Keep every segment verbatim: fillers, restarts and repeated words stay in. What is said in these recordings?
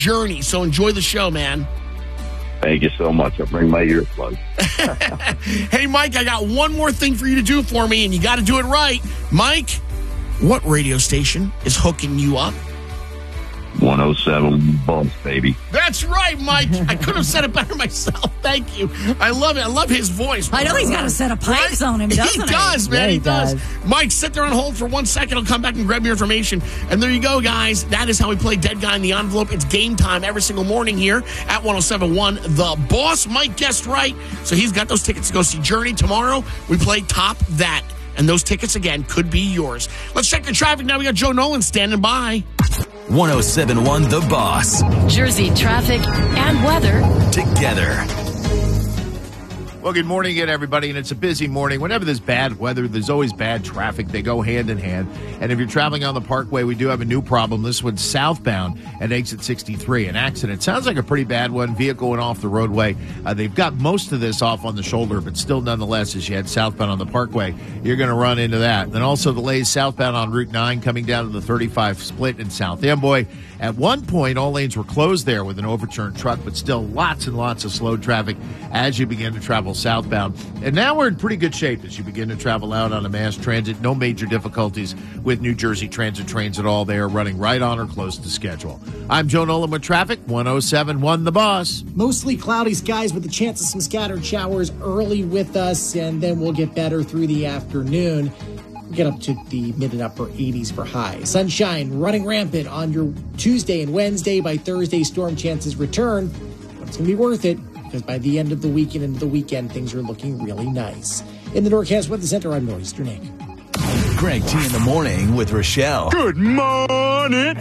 Journey. So enjoy the show, man. Thank you so much. I'll bring my earplugs. Hey, Mike, I got one more thing for you to do for me, and you got to do it right. Mike, what radio station is hooking you up? one oh seven Boss, baby. That's right, Mike. I could have said it better myself. Thank you. I love it. I love his voice. I know he's got a set of pipes right? on him, doesn't he? He does, man. Yeah, he, he does. does. Mike, sit there on hold for one second. I'll come back and grab your information. And there you go, guys. That is how we play Dead Guy in the Envelope. It's game time every single morning here at one oh seven point one The Boss. Mike guessed right. So he's got those tickets to go see Journey. Tomorrow, we play Top That. And those tickets, again, could be yours. Let's check the traffic now. We got Joe Nolan standing by. one oh seven point one The Boss. Jersey traffic and weather together. Well, good morning again, everybody, and it's a busy morning. Whenever there's bad weather, there's always bad traffic. They go hand in hand. And if you're traveling on the Parkway, we do have a new problem. This one's southbound at exit sixty-three. An accident. Sounds like a pretty bad one. Vehicle went off the roadway. Uh, they've got most of this off on the shoulder, but still, nonetheless, as you head southbound on the Parkway, you're going to run into that. Then also delays southbound on Route nine coming down to the thirty-five split in South Amboy. At one point, all lanes were closed there with an overturned truck, but still lots and lots of slow traffic as you begin to travel southbound. And now we're in pretty good shape as you begin to travel out on a mass transit. No major difficulties with New Jersey Transit trains at all. They are running right on or close to schedule. I'm Joe Nolan with traffic, one oh seven point one The Boss. Mostly cloudy skies with a chance of some scattered showers early with us, and then we'll get better through the afternoon. Get up to the mid and upper eighties for highs. Sunshine running rampant on your Tuesday and Wednesday. By Thursday, storm chances return. But it's going to be worth it because by the end of the weekend and the weekend, things are looking really nice. In the Norcast Weather Center, I'm Nor'easter Nick. Greg T in the morning with Rochelle. Good morning.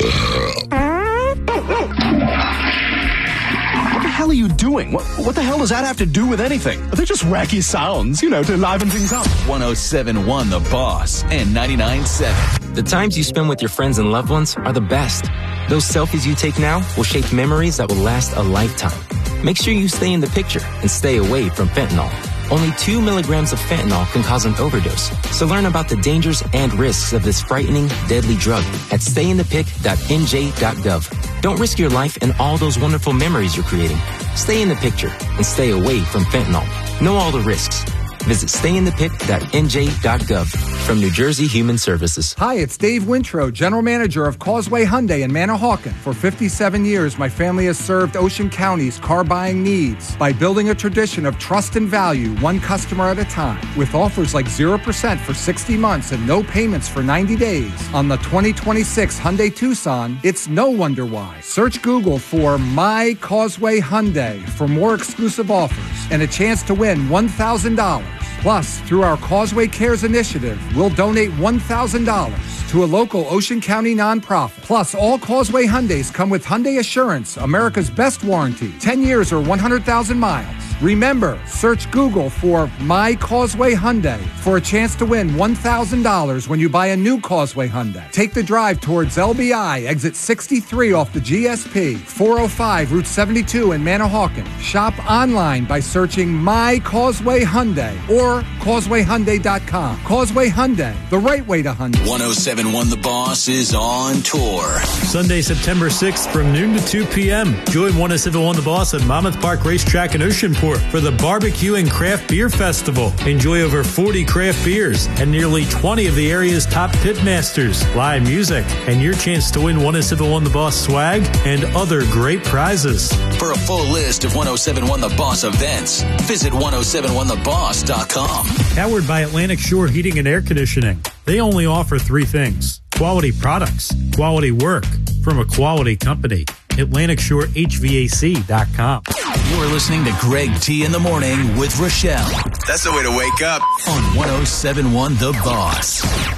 What the hell are you doing? What, what the hell does that have to do with anything? They're just wacky sounds, you know, to liven things up. one oh seven point one The Boss and ninety-nine point seven. The times you spend with your friends and loved ones are the best. Those selfies you take now will shape memories that will last a lifetime. Make sure you stay in the picture and stay away from fentanyl. Only two milligrams of fentanyl can cause an overdose. So learn about the dangers and risks of this frightening, deadly drug at stay in the pic dot n j dot gov. Don't risk your life and all those wonderful memories you're creating. Stay in the picture and stay away from fentanyl. Know all the risks. Visit stay in the pic dot n j dot gov. From New Jersey Human Services. Hi, it's Dave Wintro, General Manager of Causeway Hyundai in Manahawkin. For fifty-seven years, my family has served Ocean County's car buying needs by building a tradition of trust and value, one customer at a time. With offers like zero percent for sixty months and no payments for ninety days. On the twenty twenty-six Hyundai Tucson, it's no wonder why. Search Google for My Causeway Hyundai for more exclusive offers and a chance to win one thousand dollars. Plus, through our Causeway Cares initiative, we'll donate one thousand dollars to a local Ocean County nonprofit. Plus, all Causeway Hyundais come with Hyundai Assurance, America's best warranty, ten years or one hundred thousand miles. Remember, search Google for My Causeway Hyundai for a chance to win one thousand dollars when you buy a new Causeway Hyundai. Take the drive towards L B I, exit sixty-three off the G S P, four oh five Route seventy-two in Manahawkin. Shop online by searching My Causeway Hyundai or causeway hyundai dot com. Causeway Hyundai, the right way to Hyundai. one oh seven point one The Boss is on tour. Sunday, September sixth from noon to two p.m. Join one oh seven point one The Boss at Monmouth Park Racetrack in Oceanport for the Barbecue and Craft Beer Festival. Enjoy over forty craft beers and nearly twenty of the area's top pit masters, live music, and your chance to win one oh seven point one The Boss swag and other great prizes. For a full list of one oh seven point one The Boss events, visit one oh seven one the boss dot com. Powered by Atlantic Shore Heating and Air Conditioning. They only offer three things: quality products, quality work from a quality company. Atlantic Shore H V A C dot com. You're listening to Greg T in the morning with Rochelle. That's the way to wake up. On one oh seven point one The Boss.